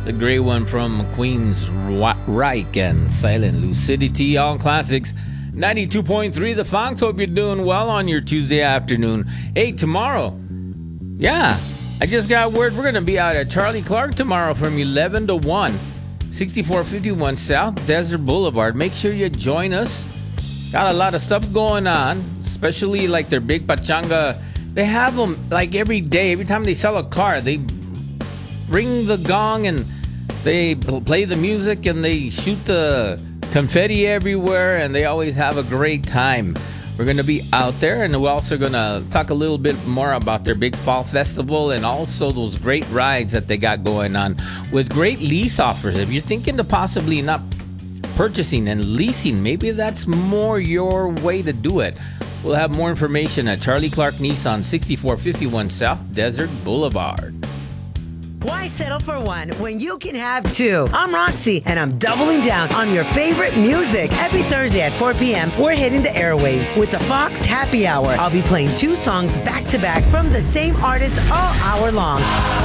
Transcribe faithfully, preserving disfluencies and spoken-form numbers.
It's a great one from Queen's Reich and Silent Lucidity, all classics. ninety-two point three The Fox. Hope you're doing well on your Tuesday afternoon. Hey, tomorrow, yeah, I just got word we're going to be out at Charlie Clark tomorrow from eleven to one, sixty-four fifty-one South Desert Boulevard. Make sure you join us. Got a lot of stuff going on, especially like their big pachanga. They have them like every day. Every time they sell a car, they ring the gong and they play the music and they shoot the confetti everywhere, and they always have a great time. We're going to be out there, and we're also going to talk a little bit more about their big fall festival and also those great rides that they got going on with great lease offers. If you're thinking to possibly not purchasing and leasing, maybe that's more your way to do it. We'll have more information at Charlie Clark Nissan, sixty-four fifty-one South Desert Boulevard. Why settle for one when you can have two? I'm Roxy, and I'm doubling down on your favorite music. Every Thursday at four p.m., we're hitting the airwaves with the Fox Happy Hour. I'll be playing two songs back-to-back from the same artist all hour long.